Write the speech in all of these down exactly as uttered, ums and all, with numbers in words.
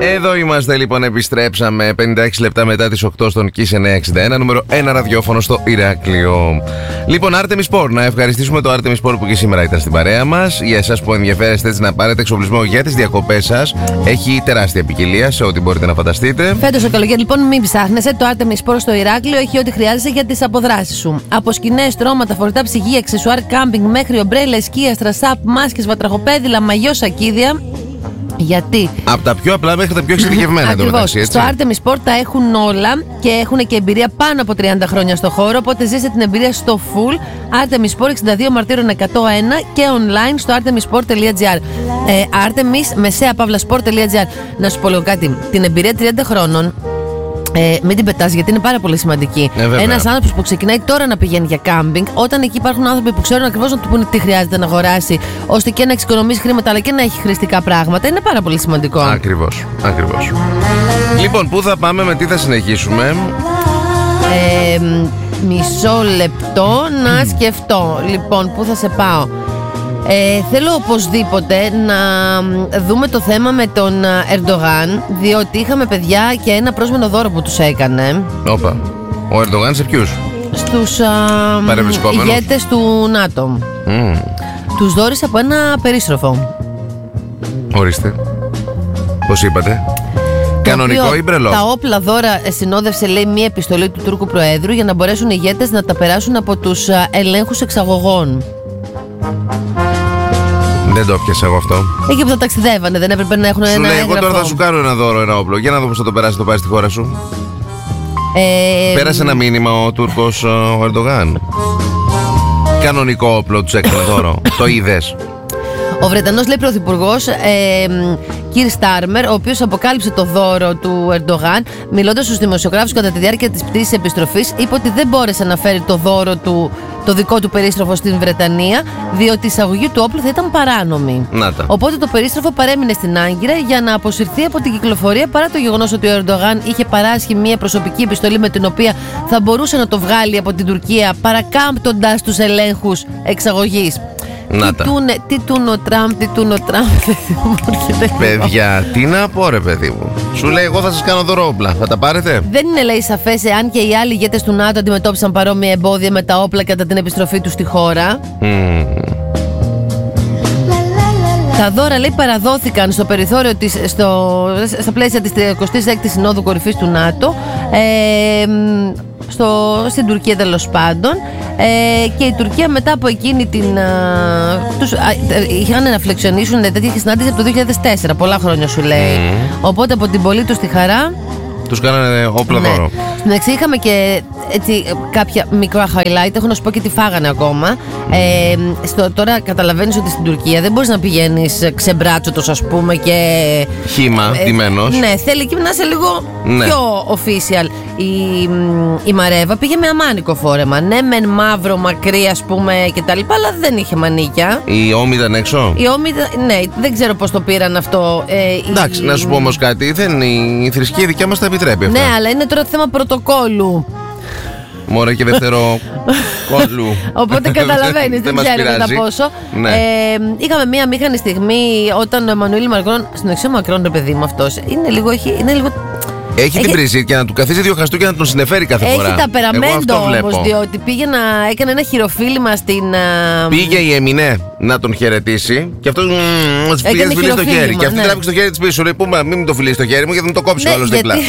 Εδώ είμαστε λοιπόν, επιστρέψαμε πενήντα έξι λεπτά μετά τις οκτώ στον Kiss εννιακόσια εξήντα ένα, νούμερο ένα ραδιόφωνο στο Ηράκλειο. Λοιπόν, Artemis Sport, να ευχαριστήσουμε το Artemis Sport που και σήμερα ήταν στην παρέα μας. Για εσάς που ενδιαφέρεστε έτσι να πάρετε εξοπλισμό για τις διακοπές σας, έχει τεράστια ποικιλία σε ό,τι μπορείτε να φανταστείτε. Φέτος το καλοκαίρι, λοιπόν, μην ψάχνεσαι. Το Artemis Sport στο Ηράκλειο έχει ό,τι χρειάζεσαι για τις αποδράσεις σου. Από σκηνές, στρώματα, φορητά ψυγεία, αξεσουάρ, κάμπινγκ μέχρι ομπρέλες, σκία, στρασάπ, μάσκες, βατραχοπέδιλα, μαγιό, σακίδια. Γιατί? Από τα πιο απλά μέχρι τα πιο εξειδικευμένα. Ακριβώς. Στο Artemis Sport τα έχουν όλα και έχουν και εμπειρία πάνω από τριάντα χρόνια στο χώρο. Οπότε ζήστε την εμπειρία στο full. Artemis Sport εξήντα δύο Μαρτύρων εκατόν ένα και online στο artemis sport τελεία gr. ε, Artemis μεσαία παύλα sport τελεία gr. Να σου πω λίγο κάτι. Την εμπειρία τριάντα χρόνων Ε, μην την πετάς, γιατί είναι πάρα πολύ σημαντική. Ε, Ένας άνθρωπος που ξεκινάει τώρα να πηγαίνει για κάμπινγκ, όταν εκεί υπάρχουν άνθρωποι που ξέρουν ακριβώς να του πούνε τι χρειάζεται να αγοράσει, ώστε και να εξοικονομήσει χρήματα αλλά και να έχει χρηστικά πράγματα, είναι πάρα πολύ σημαντικό. Ακριβώς, ακριβώς. Λοιπόν, πού θα πάμε, με τι θα συνεχίσουμε? Ε, μισό λεπτό να σκεφτώ. Λοιπόν, πού θα σε πάω? Ε, θέλω οπωσδήποτε να δούμε το θέμα με τον Ερντογάν, διότι είχαμε παιδιά και ένα πρόσμενο δώρο που τους έκανε. Όπα. Ο Ερντογάν σε ποιους? Στους ηγέτες του ΝΑΤΟ. Mm. Τους δώρισε από ένα περίστροφο. Ορίστε. Πώς είπατε? Κανονικό ή μπρελό? Τα όπλα δώρα συνόδευσε, λέει, μία επιστολή του Τούρκου Προέδρου για να μπορέσουν οι ηγέτες να τα περάσουν από τους ελέγχους εξαγωγών. Δεν το έπιασα εγώ αυτό. Εκεί που θα ταξιδεύανε, δεν έπρεπε να έχουν σου ένα λέει, έγγραφο? Εγώ τώρα θα σου κάνω ένα δώρο, ένα όπλο. Για να δω πώς θα το περάσει, το πάει στη χώρα σου. Ε, Πέρασε ένα μήνυμα ο Τούρκος ο Ερντογάν. Κανονικό όπλο τους έκανε δώρο. Το είδες? Ο Βρετανός, λέει, πρωθυπουργός ε, Κιρ Στάρμερ, ο οποίος αποκάλυψε το δώρο του Ερντογάν, μιλώντας στους δημοσιογράφους κατά τη διάρκεια της πτήσης επιστροφής, είπε ότι δεν μπόρεσε να φέρει το δώρο του, το δικό του περίστροφο στην Βρετανία, διότι η εισαγωγή του όπλου θα ήταν παράνομη. Οπότε το περίστροφο παρέμεινε στην Άγκυρα για να αποσυρθεί από την κυκλοφορία, παρά το γεγονός ότι ο Ερντογάν είχε παράσχει μια προσωπική επιστολή με την οποία θα μπορούσε να το βγάλει από την Τουρκία, παρακάμπτοντας τους ελέγχους εξαγωγής. Τι τούνε, τι τούνε ο Τραμπ, τι τούνε ο Τραμπ. Παιδιά, τι να πω, ρε παιδί μου. Σου λέει, εγώ θα σας κάνω δώρο όπλα. Θα τα πάρετε? Δεν είναι, λέει, σαφές εάν και οι άλλοι ηγέτες του ΝΑΤΟ αντιμετώπισαν παρόμοια εμπόδια με τα όπλα κατά την επιστροφή του στη χώρα. Mm. Τα δώρα, λέει, παραδόθηκαν στο περιθώριο της, στο, στα πλαίσια της τρидцатης έκτης Συνόδου Κορυφής του ΝΑΤΟ, ε, στο, στην Τουρκία, τέλος πάντων. Ε, και η Τουρκία μετά από εκείνη την. Α, τους, α, είχαν να φλεξιονίσουν τέτοια συνάντηση από το δύο χιλιάδες τέσσερα, πολλά χρόνια σου λέει. Mm. Οπότε από την πολύ τους τη χαρά τους κάνανε όπλα ναι. δώρο. Στην εξή είχαμε και έτσι κάποια μικρά highlight. Έχω να σου πω και τι φάγανε ακόμα. Mm. Ε, στο, τώρα καταλαβαίνεις ότι στην Τουρκία δεν μπορείς να πηγαίνεις ξεμπράτσοτος, ας πούμε, και χύμα, ε, ντυμένος. Ναι, θέλει και να είσαι λίγο ναι. πιο official. Η, η Μαρέβα πήγε με αμάνικο φόρεμα. Ναι, μεν μαύρο, μακρύ, ας πούμε, κτλ. Αλλά δεν είχε μανίκια. Η Όμη ήταν έξω. Η Όμη, ναι, δεν ξέρω πώς το πήραν αυτό. Ε, Εντάξει, η... να σου πω όμως κάτι. Δεν, η, η θρησκεία δικιά μας τα επιτρέπει αυτά. Ναι, αλλά είναι τώρα θέμα πρωτοκόλλου. Μωρέ και δεύτερο κόλλου. Οπότε καταλαβαίνεις, δεν ξέρω κατά πόσο. Ναι. Ε, είχαμε μία μήχανη στιγμή όταν ο Εμμανουήλ Μακρόν, στην εξή Μακρόν, ρε παιδί μου, αυτός είναι λίγο, έχει, είναι λίγο... Έχει, έχει την πρίση και να του καθίσει δύο χαστούκια να τον συνεφέρει κάθε έχει φορά. Έχει ταπεραμέντο όμως, διότι πήγε να έκανε ένα χειροφύλιμα στην. Πήγε η Εμινέ να τον χαιρετήσει και αυτό μα πήγε φιλί στο χέρι. Και αυτή ναι. τράβηξε το χέρι τη πίσω. Λέει, πούμε, μην το φιλεί στο χέρι μου γιατί δεν το κόψει ο ναι, άλλος γιατί... δίπλα.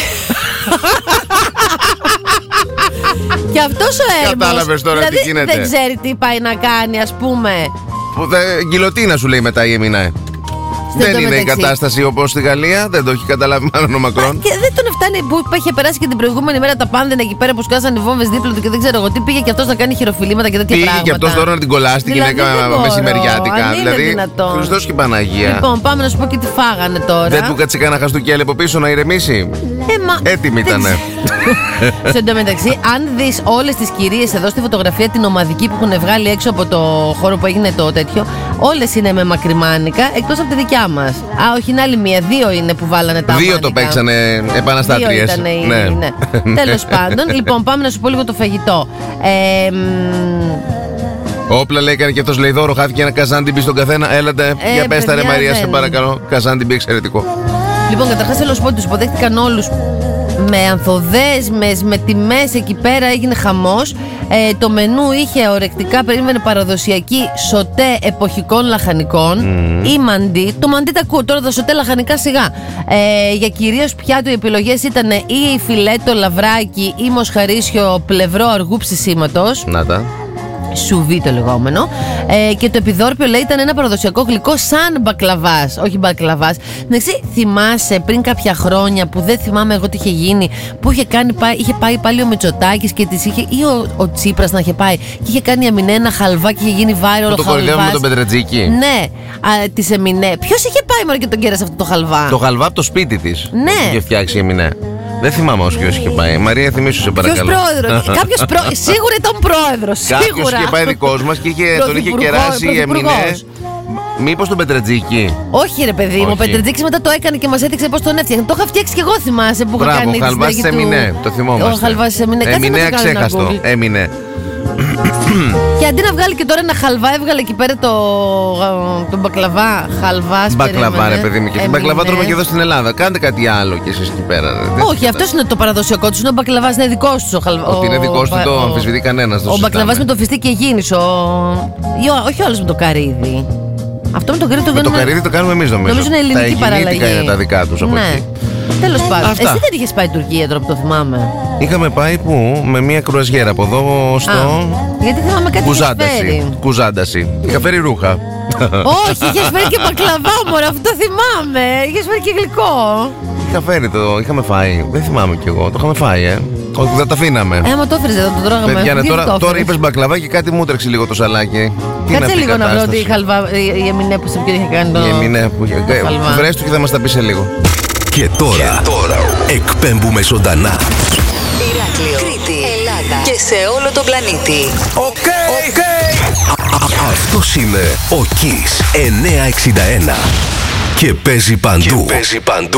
Και αυτός ο έρμος. Κατάλαβες τώρα δηλαδή, τι γίνεται. Δεν ξέρει τι πάει να κάνει, ας πούμε. Γκιλοτίνα σου λέει μετά η Εμινέ. Δεν είναι η κατάσταση όπως στη Γαλλία, δεν το έχει καταλάβει μάλλον ο Μακρόν. Και δεν τον φτάνει που είχε περάσει και την προηγούμενη μέρα τα πάνδυνα εκεί πέρα που σκάσαν οι βόμβες δίπλα του και δεν ξέρω εγώ τι. Πήγε και αυτός να κάνει χειροφιλήματα και τέτοια πήγε πράγματα. Πήγε και αυτός τώρα να την κολλάσει την δηλαδή, γυναίκα μεσημεριάτικα. Δηλαδή, Χριστός και Παναγία. Λοιπόν, πάμε να σου πω και τι φάγανε τώρα. Δεν του κάτσε κανένα χαστούκι από πίσω να ηρεμήσει. Ε, μα... Έτοιμη ήτανε. Σε εντωμεταξύ, αν δεις όλες τις κυρίες εδώ στη φωτογραφία την ομαδική που έχουν βγάλει έξω από το χώρο που έγινε το τέτοιο, όλες είναι με μακριμάνικα εκτός από τη δικιά μας. Α, όχι, είναι άλλη μία. Δύο είναι που βάλανε τα δύο μάνικα. Το παίξανε επαναστάτριες. Δύο ήτανε, ναι. ναι. Τέλος πάντων, λοιπόν, πάμε να σου πω λίγο το φαγητό. Ε, Όπλα λέει, έκανε και αυτός λέει δώρο. Χάθηκε ένα καζάντιμπι στον καθένα. Έλατε, ε, για πες τα ρε Μαρία, σε παρακαλώ. Καζάντιμπι εξαιρετικό. Λοιπόν, καταρχάς θέλω να σου πω ότι τους υποδέχτηκαν όλους με ανθοδέσμες, με τιμές εκεί πέρα, έγινε χαμός. Ε, το μενού είχε ορεκτικά, περίμενε παραδοσιακή σοτέ εποχικών λαχανικών mm. ή μαντί. Το μαντί τα ακούω, τώρα τα σοτέ λαχανικά σιγά. Ε, για κυρίως πιάτο οι επιλογές ήταν ή φιλέτο λαβράκι ή μοσχαρίσιο πλευρό αργού ψησίματος. Να τα. Σουβί το λεγόμενο. Ε, και το επιδόρπιο λέει ήταν ένα παραδοσιακό γλυκό σαν μπακλαβάς. Όχι μπακλαβάς. Εντάξει, θυμάσαι πριν κάποια χρόνια που δεν θυμάμαι εγώ τι είχε γίνει, που είχε, κάνει, είχε πάει πάλι ο Μητσοτάκης και της είχε, ή ο, ο Τσίπρας να είχε πάει και είχε κάνει η Εμινέ ένα χαλβά και είχε γίνει viral. Το κορυδεύω με τον Πετρετζίκη. Ναι, τη Εμινέ. Ποιος είχε πάει μόνο και τον κέρασε αυτό το χαλβά? Το χαλβά από το σπίτι της. Ναι. Είχε φτιάξει η Εμινέ. Δεν θυμάμαι όμως ποιος είχε πάει. Μαρία, θυμίσου σε παρακαλώ. Ποιος πρόεδρος? Κάποιος προ... Σίγουρα ήταν πρόεδρος. Κάποιος είχε πάει δικός μας και είχε, τον είχε κεράσει η Εμινέ. Μήπως τον Πετρετζίκη? Όχι, ρε παιδί μου. Ο Πετρετζίκης μετά το έκανε και μας έδειξε πώς τον έφτιαχνε. Το είχα φτιάξει και εγώ, θυμάσαι που είχα Μπράβο, κάνει. Ο χαλβάς της Εμινέ. Το θυμόμαστε. Ο χαλβάς της Εμινέ. Εμινέ αξέχαστο. Έμεινε. Και αντί να βγάλει και τώρα ένα χαλβά, έβγαλε εκεί πέρα το, το μπακλαβά. Χαλβά. Μπακλαβά, ρε παιδί μου. Και την μπακλαβά τρώμε και εδώ στην Ελλάδα. Κάντε κάτι άλλο κι εσείς εκεί πέρα. Όχι, αυτό είναι το παραδοσιακό του. Ο μπακλαβά είναι δικό του. Ότι είναι δικό του, το αμφισβητεί κανένα. Ο μπακλαβά με το φιστί και γίνης. Όχι όλος με το καρύδι. Αυτό με το καρύδι το κάνουμε. Με το καρύδι το κάνουμε εμείς νομίζω. Νομίζω είναι ελληνική παραλλαγή. Τα είναι τα δικά τους από εκεί. Τέλος πάντων. Εσύ δεν είχες πάει Τουρκία τώρα που το θυμάμαι? Είχαμε πάει που? Με μια κρουαζιέρα από εδώ στο. Α, γιατί θυμάμαι κάτι. Κουζάνταση. Κουζάνταση. Είχα φέρει ρούχα. Όχι, είχες φέρει και μπακλαβά, μωρέ, αυτό θυμάμαι. Είχες φέρει και γλυκό. Είχα φέρει το, είχαμε φάει. Δεν θυμάμαι κι εγώ. Το είχαμε φάει, ε. Όχι, δεν τα αφήναμε. Ε, άμα το έφερες εδώ, το τρώγαμε. Παιδιά, ναι, τώρα, τώρα είπες μπακλαβά και κάτι μου τρέξει λίγο το σαλάκι. Κάτσε λίγο να βρω ότι η χαλβά, η Εμινέ που σε ποιον είχε κάνει το. Η Εμινέ που είχε κάνει. Βρες του και θα μας τα πει σε λίγο. Και τώρα, και τώρα εκπέμπουμε ζωντανά. Ηράκλειο, Κρήτη, Ελλάδα και σε όλο τον πλανήτη. Οκ, okay. okay. Αυτός είναι ο Kiss εννιακόσια εξήντα ένα και παίζει παντού. Και παίζει παντού.